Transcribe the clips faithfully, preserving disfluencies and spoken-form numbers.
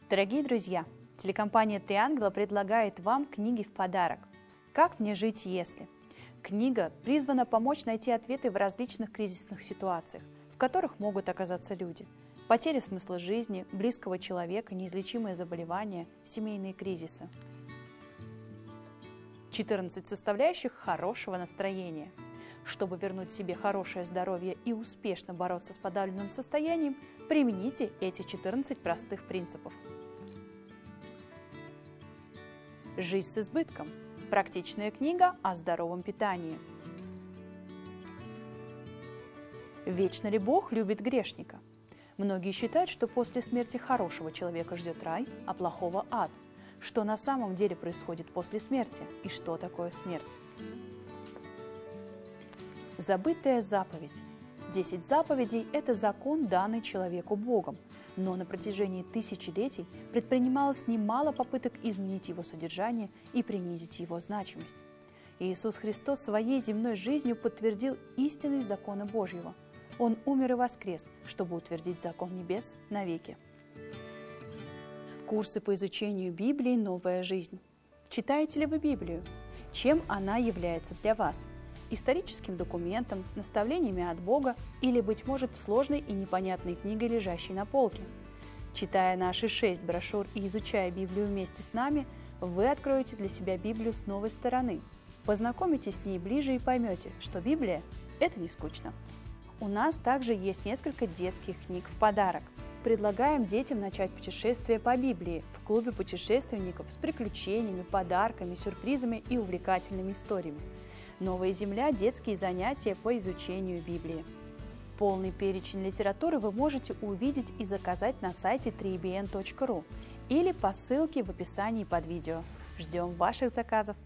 Дорогие друзья, телекомпания «Три ангела» предлагает вам книги в подарок. «Как мне жить, если?». Книга призвана помочь найти ответы в различных кризисных ситуациях, в которых могут оказаться люди. Потеря смысла жизни, близкого человека, неизлечимые заболевания, семейные кризисы. четырнадцать составляющих хорошего настроения. Чтобы вернуть себе хорошее здоровье и успешно бороться с подавленным состоянием, примените эти четырнадцать простых принципов. Жизнь с избытком. Практичная книга о здоровом питании. Вечно ли Бог любит грешника? Многие считают, что после смерти хорошего человека ждет рай, а плохого ад. Что на самом деле происходит после смерти и что такое смерть? Забытая заповедь. Десять заповедей – это закон, данный человеку Богом, но на протяжении тысячелетий предпринималось немало попыток изменить его содержание и принизить его значимость. Иисус Христос своей земной жизнью подтвердил истинность закона Божьего. Он умер и воскрес, чтобы утвердить закон небес навеки. Курсы по изучению Библии «Новая жизнь». Читаете ли вы Библию? Чем она является для вас? Историческим документом, наставлениями от Бога или, быть может, сложной и непонятной книгой, лежащей на полке? Читая наши шесть брошюр и изучая Библию вместе с нами, вы откроете для себя Библию с новой стороны. Познакомитесь с ней ближе и поймете, что Библия – это не скучно. У нас также есть несколько детских книг в подарок. Предлагаем детям начать путешествие по Библии в клубе путешественников с приключениями, подарками, сюрпризами и увлекательными историями. «Новая земля» – детские занятия по изучению Библии. Полный перечень литературы вы можете увидеть и заказать на сайте три би эн точка ру или по ссылке в описании под видео. Ждем ваших заказов.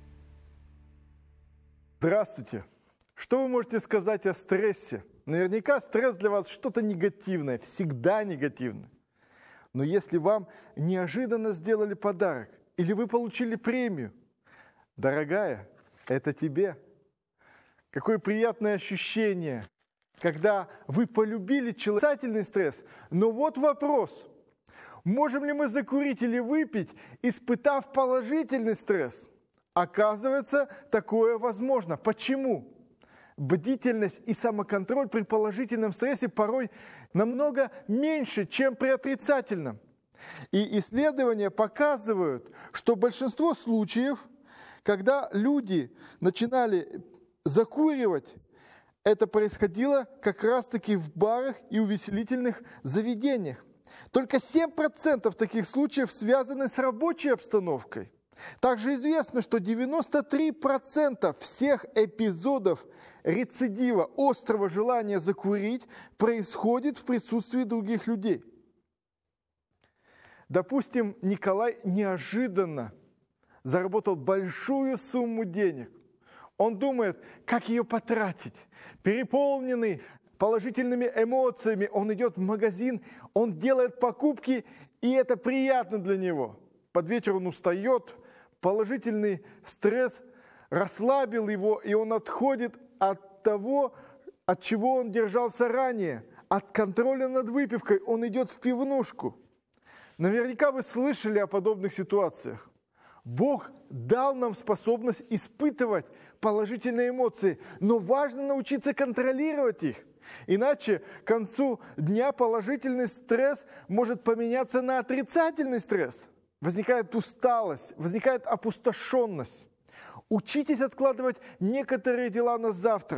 Здравствуйте! Что вы можете сказать о стрессе? Наверняка стресс для вас что-то негативное, всегда негативное. Но если вам неожиданно сделали подарок или вы получили премию, дорогая, это тебе. Какое приятное ощущение, когда вы полюбили человека. Отрицательный стресс. Но вот вопрос. Можем ли мы закурить или выпить, испытав положительный стресс? Оказывается, такое возможно. Почему? Бдительность и самоконтроль при положительном стрессе порой намного меньше, чем при отрицательном. И исследования показывают, что большинство случаев, когда люди начинали закуривать, это происходило как раз-таки в барах и увеселительных заведениях. Только семь процентов таких случаев связаны с рабочей обстановкой. Также известно, что девяносто три процента всех эпизодов рецидива, острого желания закурить, происходит в присутствии других людей. Допустим, Николай неожиданно заработал большую сумму денег. Он думает, как ее потратить. Переполненный положительными эмоциями, он идет в магазин, он делает покупки, и это приятно для него. Под вечер он устает, положительный стресс расслабил его, и он отходит от того, от чего он держался ранее, от контроля над выпивкой. Он идет в пивнушку. Наверняка вы слышали о подобных ситуациях. Бог дал нам способность испытывать положительные эмоции, но важно научиться контролировать их. Иначе к концу дня положительный стресс может поменяться на отрицательный стресс. Возникает усталость, возникает опустошенность. Учитесь откладывать некоторые дела на завтра.